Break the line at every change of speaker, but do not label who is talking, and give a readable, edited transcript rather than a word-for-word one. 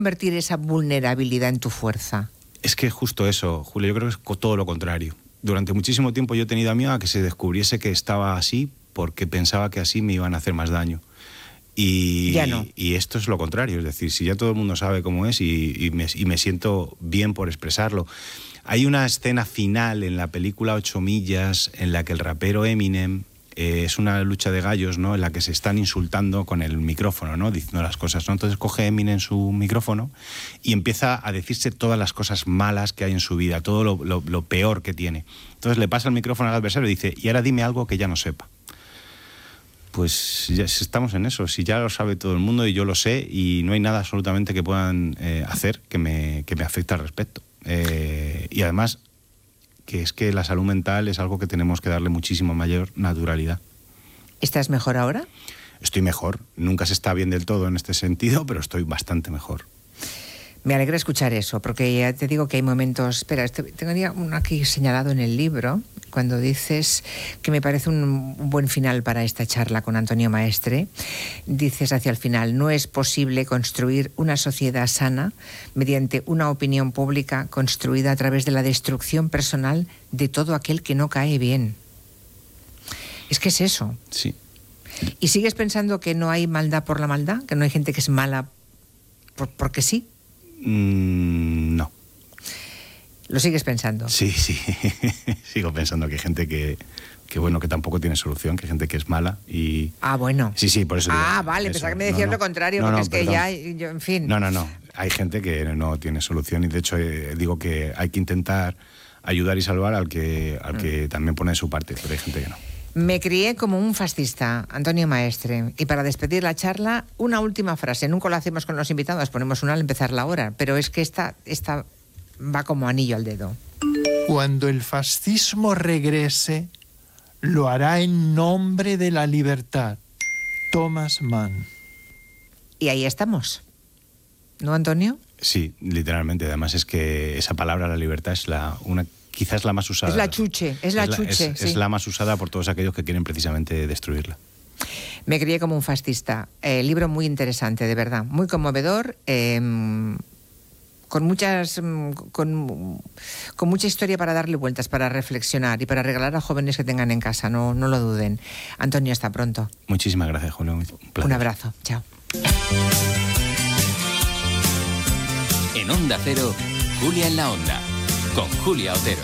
convertir esa vulnerabilidad en tu fuerza?
Es que justo eso, Julia, yo creo que es todo lo contrario. Durante muchísimo tiempo yo he tenido miedo a que se descubriese que estaba así porque pensaba que así me iban a hacer más daño. Y,
ya no.
Y esto es lo contrario, es decir, si ya todo el mundo sabe cómo es y me siento bien por expresarlo. Hay una escena final en la película 8 millas en la que el rapero Eminem, es una lucha de gallos, ¿no?, en la que se están insultando con el micrófono, ¿no?, diciendo las cosas, ¿no? Entonces coge Eminem su micrófono y empieza a decirse todas las cosas malas que hay en su vida, todo lo peor que tiene. Entonces le pasa el micrófono al adversario y dice: y ahora dime algo que ya no sepa. Pues ya estamos en eso, si ya lo sabe todo el mundo y yo lo sé, y no hay nada absolutamente que puedan hacer que me afecte al respecto. Y además, que es que la salud mental es algo que tenemos que darle muchísimo mayor naturalidad.
¿Estás mejor ahora?
Estoy mejor. Nunca se está bien del todo en este sentido, pero estoy bastante mejor.
Me alegra escuchar eso, porque ya te digo que hay momentos... Espera, tengo uno aquí señalado en el libro, cuando dices que me parece un buen final para esta charla con Antonio Maestre. Dices hacia el final: no es posible construir una sociedad sana mediante una opinión pública construida a través de la destrucción personal de todo aquel que no cae bien. Es que es eso.
Sí.
¿Y sigues pensando que no hay maldad por la maldad? ¿Que no hay gente que es mala porque sí?
No.
¿Lo sigues pensando?
Sí. Sigo pensando que hay gente que bueno, que tampoco tiene solución, que hay gente que es mala y...
Ah, bueno.
Sí, por eso digo
vale,
eso.
Pensaba que me decías lo contrario, porque es que
perdón.
ya, yo, en fin...
No. Hay gente que no tiene solución y de hecho digo que hay que intentar ayudar y salvar al que también pone de su parte, pero hay gente que no.
Me crié como un fascista, Antonio Maestre. Y para despedir la charla, una última frase. Nunca lo hacemos con los invitados, ponemos una al empezar la hora, pero es que esta va como anillo al dedo.
Cuando el fascismo regrese, lo hará en nombre de la libertad. Thomas Mann.
Y ahí estamos. ¿No, Antonio?
Sí, literalmente. Además es que esa palabra, la libertad, es quizás la más usada.
Es la chuche. Sí.
Es la más usada por todos aquellos que quieren precisamente destruirla.
Me crié como un fascista. Libro muy interesante, de verdad. Muy conmovedor, con mucha historia para darle vueltas, para reflexionar y para regalar a jóvenes que tengan en casa. No lo duden. Antonio, hasta pronto.
Muchísimas gracias, Julio. Un placer.
Un abrazo. Chao.
En Onda Cero, Julia en la Onda, con Julia Otero.